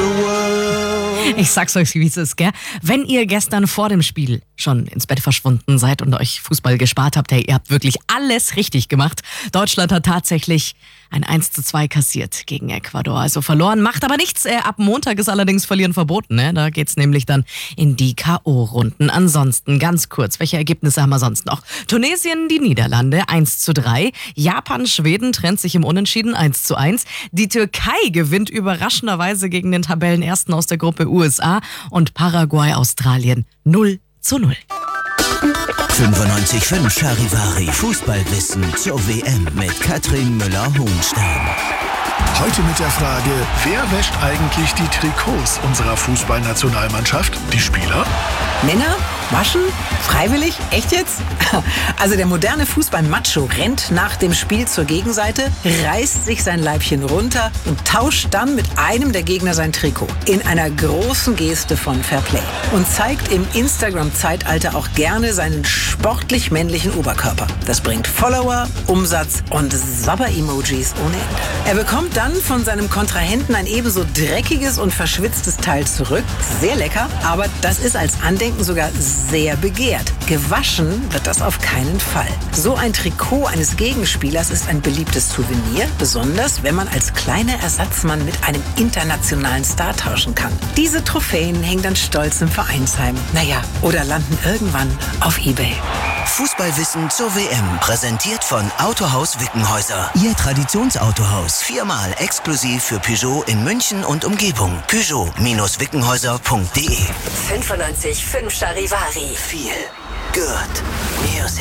Ich sag's euch, wie es ist, gell? Wenn ihr gestern vor dem Spiel schon ins Bett verschwunden seid und euch Fußball gespart habt, hey, ihr habt wirklich alles richtig gemacht. Deutschland hat tatsächlich ein 1:2 kassiert gegen Ecuador. Also verloren, macht aber nichts. Ab Montag ist allerdings Verlieren verboten. Ne? Da geht's nämlich dann in die K.O.-Runden. Ansonsten, ganz kurz, welche Ergebnisse haben wir sonst noch? Tunesien, die Niederlande 1:3. Japan, Schweden trennt sich im Unentschieden 1:1. Die Türkei gewinnt überraschenderweise gegen den Tabellenersten aus der Gruppe USA. Und Paraguay, Australien 0:0. 95.5 Charivari Fußballwissen zur WM mit Katrin Müller-Hohenstein. Heute mit der Frage, wer wäscht eigentlich die Trikots unserer Fußballnationalmannschaft? Die Spieler? Männer? Waschen? Freiwillig? Echt jetzt? Also der moderne Fußball-Macho rennt nach dem Spiel zur Gegenseite, reißt sich sein Leibchen runter und tauscht dann mit einem der Gegner sein Trikot. In einer großen Geste von Fairplay. Und zeigt im Instagram-Zeitalter auch gerne seinen sportlich männlichen Oberkörper. Das bringt Follower, Umsatz und Sabber-Emojis ohne Ende. Er bekommt dann von seinem Kontrahenten ein ebenso dreckiges und verschwitztes Teil zurück. Sehr lecker, aber das ist als Andenken sogar sehr begehrt. Gewaschen wird das auf keinen Fall. So ein Trikot eines Gegenspielers ist ein beliebtes Souvenir, besonders wenn man als kleiner Ersatzmann mit einem internationalen Star tauschen kann. Diese Trophäen hängen dann stolz im Vereinsheim. Naja, oder landen irgendwann auf eBay. Fußballwissen zur WM, präsentiert von Autohaus Wickenhäuser. Ihr Traditionsautohaus, 4-mal exklusiv für Peugeot in München und Umgebung. Peugeot-wickenhäuser.de 95.5 Charivari. Feel good music.